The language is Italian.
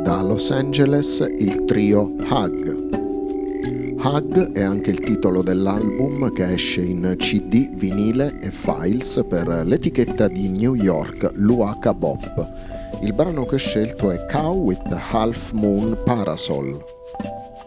Da Los Angeles il trio Hug. Hug è anche il titolo dell'album che esce in CD, vinile e files per l'etichetta di New York Luaka Bop. Il brano che ho scelto è Cow with the Half Moon Parasol.